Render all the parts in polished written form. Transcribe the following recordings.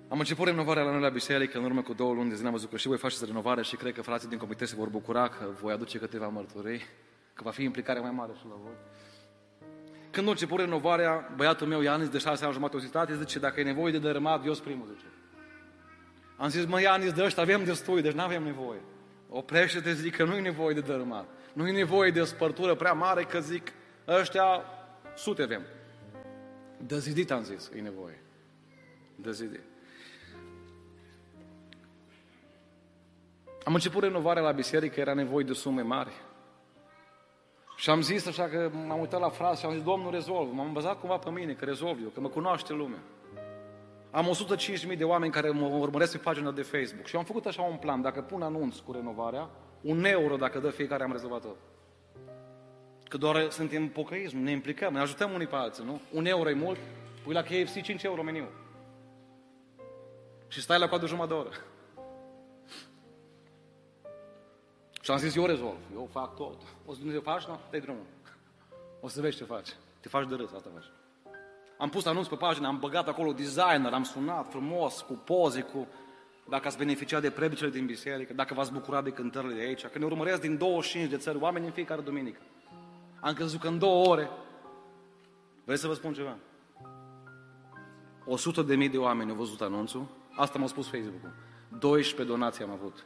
Am început renovarea la noi la biserică în urmă cu 2 luni de zile. Am văzut că și voi faceți renovare și cred că frații din comitet se vor bucura că voi aduce câteva mărturii, că va fi implicarea mai mare și la voi. Când a început renovarea, băiatul meu, Ianis, de 6 ani jumătate, o citate, zice, dacă e nevoie de dărâmat, eu sunt primul, zice. Am zis, mă, Ianis, de ăștia avem destui, deci n-avem nevoie. Oprește-te, zic că nu e nevoie de dărâmat. Nu e nevoie de o spărtură prea mare, că zic, ăștia sute avem. De zidit, am zis, e nevoie. De zidit. Am început renovarea la biserică, era nevoie de sume mari. Și am zis așa că m-am uitat la frați și am zis, Domnul rezolvă. M-am bazat cumva pe mine, că rezolv eu, că mă cunoaște lumea. Am 105.000 de oameni care mă urmăresc pe pagina de Facebook și eu am făcut așa un plan, dacă pun anunț cu renovarea, 1 euro dacă dă fiecare, am rezolvat tot. Că doar suntem pocăiți, ne implicăm, ne ajutăm unii pe alții, nu? 1 euro e mult, pui la KFC 5 euro meniu. Și stai la coadă jumătate de oră. Și am zis, eu rezolv, eu fac tot. O să Dumnezeu faci, nu? Dă-i drumul. O să vezi ce faci. Te faci de râs, asta faci. Am pus anunț pe pagină, am băgat acolo designer, am sunat frumos, cu poze, cu... Dacă ați beneficiat de predicile din biserică, dacă v-ați bucurat de cântările de aici, că ne urmăresc din 25 de țări, oameni în fiecare duminică. Am crezut că în 2 ore, vreți să vă spun ceva? 100.000 de oameni au văzut anunțul, asta m-a spus Facebook-ul. 12 donații am avut.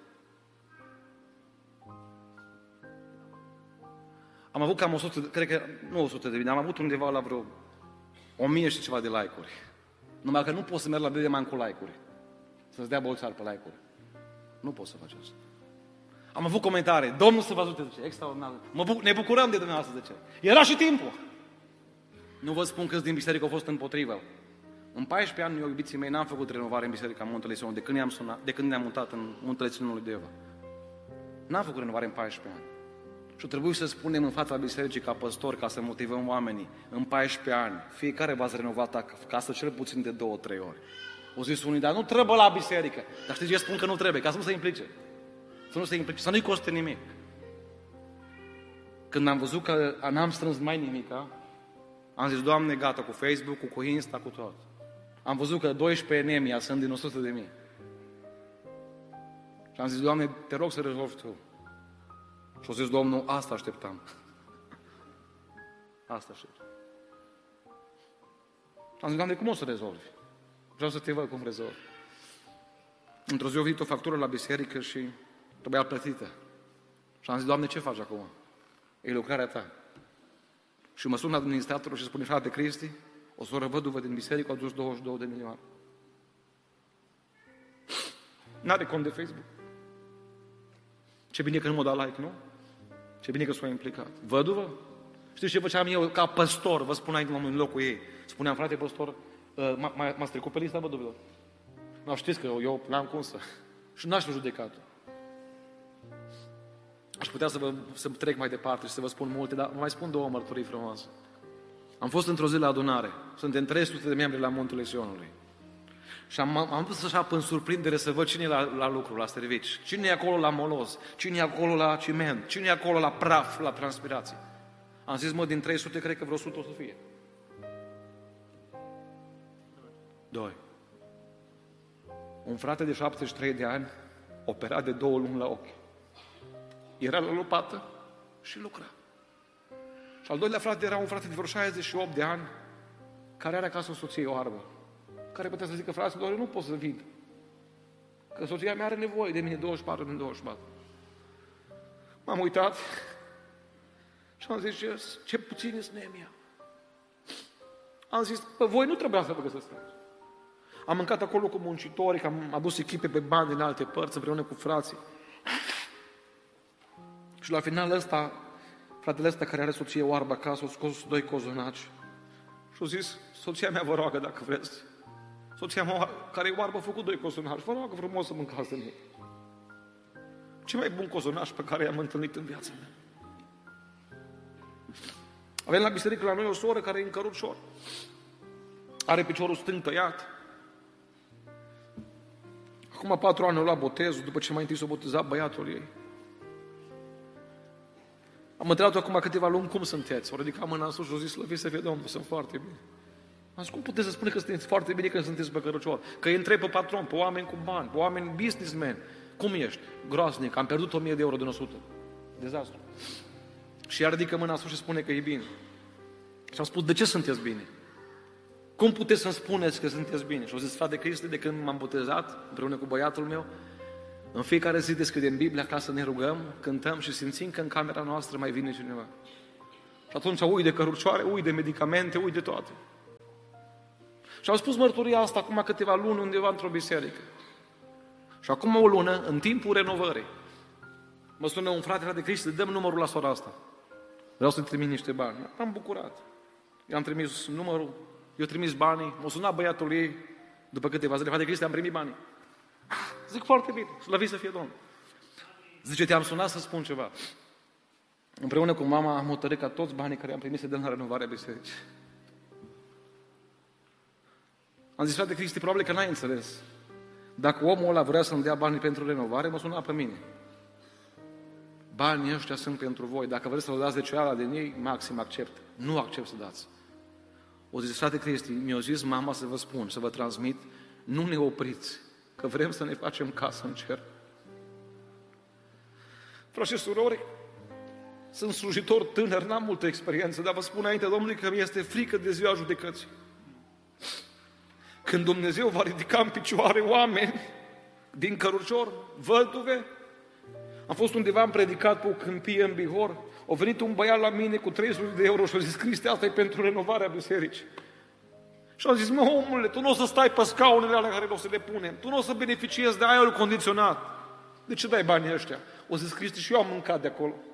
Am avut cam 100, cred că, nu 100.000, am avut undeva la vreo 1000 și ceva de like-uri. Numai că nu poți să mergi la Dedeman cu like-uri. Să-ți dea bolțar pe like-uri. Nu poți să faci asta. Am avut comentarii. Domnul să vă ajute, zice, extraordinar. Ne bucurăm de dumneavoastră, zice. Era și timpul. Nu vă spun câți din biserică au fost împotrivă. În 14 ani, eu, iubiții mei, n-am făcut renovare în biserica Muntele Sionului de când ne-am mutat în Muntele Sionului de Eva. N-am făcut renovare în 14 ani. Și trebuie să spunem în fața bisericii ca păstori, ca să motivăm oamenii. În 14 ani, fiecare v-ați renovat casă cel puțin de 2-3 ori. O zis unii, dar nu trebuie la biserică. Dar știți ce spun că nu trebuie? Ca să nu se implice. Să nu se implice, să nu-i coste nimic. Când am văzut că n-am strâns mai nimica, am zis, Doamne, gata, cu Facebook, cu Insta, cu tot. Am văzut că 12 Nemia sunt din 100.000. Și am zis, Doamne, te rog să rezolvi Tu. Și-a zis Domnul, asta așteptam. Asta așteptam. Am zis, Doamne, cum o să rezolvi? Vreau să te văd cum rezolvi. Într-o zi a venit o factură la biserică și trebuia plătită. Și am zis, Doamne, ce faci acum? E lucrarea Ta. Și mă sună administratorul și spune, frate Cristi, o soră văduvă din biserică a dus 22 de milioane. N-are cont de Facebook. Ce bine că nu m-a dat like, nu? Ce bine că s-a implicat. Văduvă? Știți ce făceam eu ca păstor? Vă spuneam în locul ei. Spuneam, frate păstor, m-ați trecut pe lista văduvilor. Nu, știți că eu n-am cum să. Și n-aș fi judecat. Aș putea să trec mai departe și să vă spun multe, dar vă mai spun 2 mărturii frumoase. Am fost într-o zi la adunare. Suntem 300 de membri la Muntele Sionului. Și am pus așa în surprindere să văd cine e la lucru, la servici. Cine e acolo la moloz, cine e acolo la ciment, cine e acolo la praf, la transpirație. Am zis, mă, din 300, cred că vreo 100 o să fie. 2. Un frate de 73 de ani, operat de 2 luni la ochi. Era la lopată și lucra. Și al doilea frate era un frate de vreo 68 de ani, care are acasă o soție oarbă, care putea să zică, frate, doar eu nu pot să vin. Că soția mea are nevoie de mine 24 din 24. M-am uitat și am zis, ce puțin e Nemia. Am zis, pe voi nu trebuia să vă găsesc. Am mâncat acolo cu muncitorii, că am adus echipe pe bani din alte părți, împreună cu frații. Și la final ăsta, fratele ăsta care are soție oarbă acasă, a scos 2 cozonaci. Și a zis, soția mea vă roagă dacă vreți. Soția mea care e oarbă a făcut 2 cozonaci. Vă roagă frumos să mâncați din ei. Ce mai bun cozonaș pe care i-am întâlnit în viața mea. Avem la biserică la noi o soră care e în cărucior. Are piciorul stâng tăiat. Acum 4 ani au luat botezul, după ce mai întâi s-a botezat băiatul ei. Am întrebat-o acum câteva luni, cum sunteți? O ridicat mâna în sus și o zis, slăvit să fie Domnul, sunt foarte bine. Am zis, cum puteți să spuneți că sunteți foarte bine când sunteți pe Cărăcior? Că îi întreb pe patron, pe oameni cu bani, pe oameni businessmen. Cum ești? Groaznic, am pierdut 1000 de euro din 100. Dezastru. Și ea ridică mâna sus și spune că e bine. Și am spus, de ce sunteți bine? Cum puteți să-mi spuneți că sunteți bine? Și au zis, frate Cristi, de când m-am botezat, împreună cu băiatul meu, în fiecare zi deschidem Biblia ca să ne rugăm, cântăm și simțim că în camera noastră mai vine cineva. Și atunci ui de cărucioare, ui de medicamente, ui de toate. Și am spus mărturia asta acum câteva luni undeva într-o biserică. Și acum o lună, în timpul renovării, mă sună un frate de Cristi, dăm numărul la sora asta. Vreau să-i trimit niște bani. M-am bucurat. I-am trimis numărul, i-au trimis banii, m-a sunat băiatul ei, după câteva zile, frate Cristi, am primit banii. Zic, foarte bine, slăvit să fie Domnul. Zice, te-am sunat să spun ceva. Împreună cu mama am hotărât ca toți banii care am primit să dăm la renovarea bisericii. Am zis, frate Cristi, probabil că n-ai înțeles. Dacă omul ăla vrea să-mi dea banii pentru renovare, mă suna pe mine. Banii ăștia sunt pentru voi. Dacă vreți să vă dați de cealaltă din ei, maxim accept. Nu accept să dați. O zis, frate Cristi, mi-a zis mama să vă spun, să vă transmit, nu ne opriți, că vrem să ne facem casă în cer. Frați și surori, sunt slujitor tânăr, n-am multă experiență, dar vă spun înainte, Domnului, că mi-este frică de ziua judecății. Când Dumnezeu va ridica în picioare oameni din Cărucior, văduve, am fost undeva, am predicat pe o câmpie în Bihor, a venit un băiat la mine cu 300 de euro și a zis, Cristi, asta e pentru renovarea bisericii. Și am zis, mă, omule, tu nu o să stai pe scaunele alea care o să le punem, tu nu o să beneficiezi de aerul condiționat. De ce dai banii ăștia? O zis, Cristi, și eu am mâncat de acolo.